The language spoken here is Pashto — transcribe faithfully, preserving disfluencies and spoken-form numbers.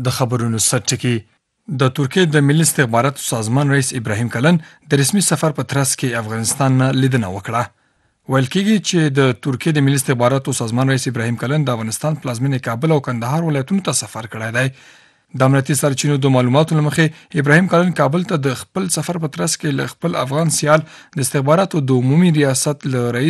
د خبرونو سرټکی د ترکیې د ملي استخباراتو سازمان رئیس ابراهیم کلن د رسمي سفر په ترڅ کې افغانستان نه لیدنه وکړه. ویل کېږي چې د ترکیې د ملي استخباراتو سازمان رئیس ابراهیم کلن د افغانستان پلازمینې کابل او کندهار ولایتونو ته سفر کړی دی. د امنیتي سرچینو د معلوماتو له مخې ابراهیم کلن کابل ته د خپل سفر په ترڅ کې له خپل افغان سیال د استخباراتو د عمومي ریاست له رئیس